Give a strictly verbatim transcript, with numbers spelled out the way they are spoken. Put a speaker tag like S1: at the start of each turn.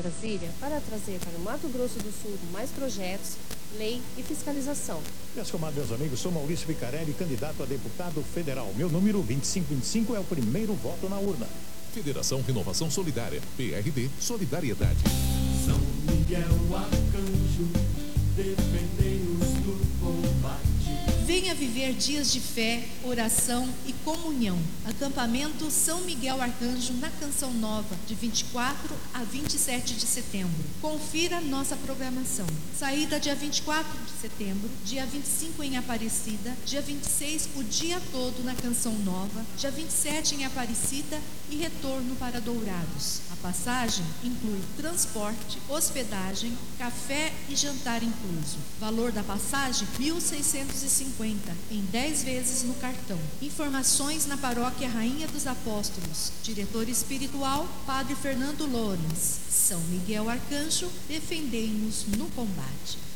S1: Brasília para trazer para o Mato Grosso do Sul mais projetos, lei e fiscalização.
S2: Meus comadres, meus amigos, sou Maurício Vicarelli, candidato a deputado federal. Meu número vinte e cinco vinte e cinco é o primeiro voto na urna.
S3: Federação Renovação Solidária, P R D Solidariedade.
S4: São Miguel Arcanjo, defendei-nos do combate.
S5: Venha viver dias de fé, oração e comunhão. Acampamento São Miguel Arcanjo na Canção Nova, de vinte e quatro a vinte e sete de setembro. Confira nossa programação. Saída dia vinte e quatro de setembro, dia vinte e cinco em Aparecida, dia vinte e seis o dia todo na Canção Nova, dia vinte e sete em Aparecida e retorno para Dourados. A passagem inclui transporte, hospedagem, café e jantar incluso. Valor da passagem mil seiscentos e cinquenta em dez vezes no cartão. Informações na Paróquia Rainha dos Apóstolos. Diretor espiritual, Padre Fernando Lourens. São Miguel Arcanjo, defendei-nos no combate.